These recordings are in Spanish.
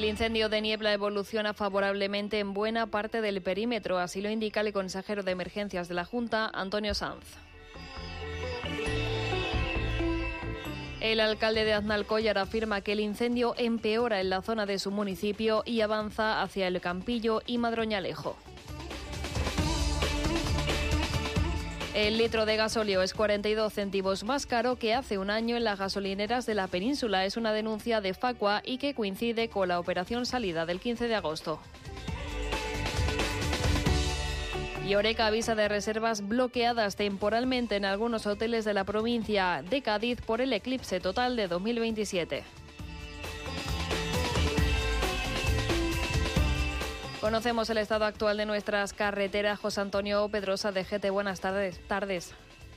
El incendio de Niebla evoluciona favorablemente en buena parte del perímetro, así lo indica el consejero de Emergencias de la Junta, Antonio Sanz. El alcalde de Aznalcóllar afirma que el incendio empeora en la zona de su municipio y avanza hacia El Campillo y Madroñalejo. El litro de gasóleo es 42 céntimos más caro que hace un año en las gasolineras de la península. Es una denuncia de Facua y que coincide con la operación salida del 15 de agosto. Y Horeca avisa de reservas bloqueadas temporalmente en algunos hoteles de la provincia de Cádiz por el eclipse total de 2027. Conocemos el estado actual de nuestras carreteras. José Antonio Pedrosa, de GT, buenas tardes.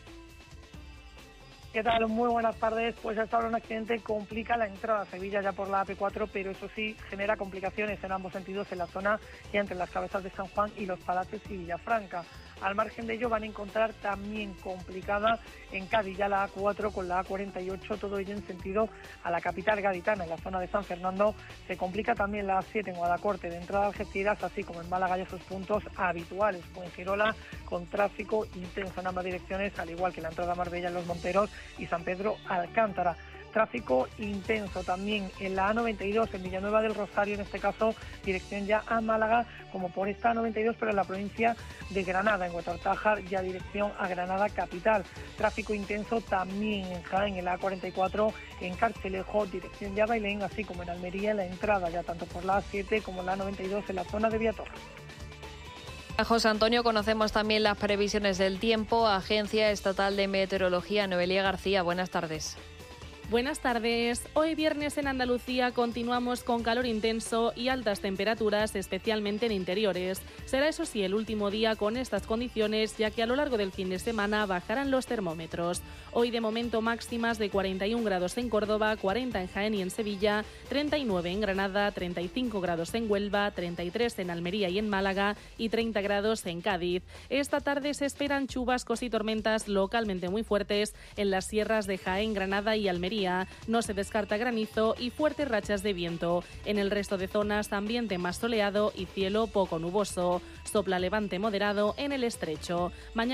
¿Qué tal? Muy buenas tardes. Pues hasta ahora un accidente complica la entrada a Sevilla ya por la AP4, pero eso sí genera complicaciones en ambos sentidos en la zona y entre las cabezas de San Juan y Los Palacios y Villafranca. Al margen de ello van a encontrar también complicada en Cádiz ya la A4 con la A48, todo ello en sentido a la capital gaditana. En la zona de San Fernando se complica también la A7 en Guadacorte de entrada a Algeciras, así como en Málaga y esos puntos habituales. Fuengirola con tráfico intenso en ambas direcciones, al igual que la entrada a Marbella en Los Monteros y San Pedro Alcántara. Tráfico intenso también en la A92 en Villanueva del Rosario, en este caso dirección ya a Málaga, como por esta A92, pero en la provincia de Granada, en Guatartájar, ya dirección a Granada capital. Tráfico intenso también en Jaén, en la A44 en Carcelejo, dirección ya a Bailén, así como en Almería, en la entrada ya tanto por la A7 como la A92 en la zona de Viator. José Antonio, conocemos también las previsiones del tiempo. Agencia Estatal de Meteorología, Noelia García, buenas tardes. Buenas tardes. Hoy viernes en Andalucía continuamos con calor intenso y altas temperaturas, especialmente en interiores. Será eso sí el último día con estas condiciones, ya que a lo largo del fin de semana bajarán los termómetros. Hoy de momento máximas de 41 grados en Córdoba, 40 en Jaén y en Sevilla, 39 en Granada, 35 grados en Huelva, 33 en Almería y en Málaga y 30 grados en Cádiz. Esta tarde se esperan chubascos y tormentas localmente muy fuertes en las sierras de Jaén, Granada y Almería. No se descarta granizo y fuertes rachas de viento. En el resto de zonas, ambiente más soleado y cielo poco nuboso. Sopla levante moderado en el estrecho. Mañana